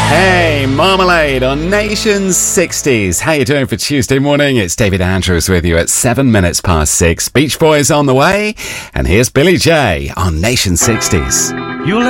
Hey, Marmalade on Nation's 60s. How you doing for Tuesday morning? It's David Andrews with you at 7 minutes past 6. Beach Boys on the way. And here's Billy J on Nation 60s.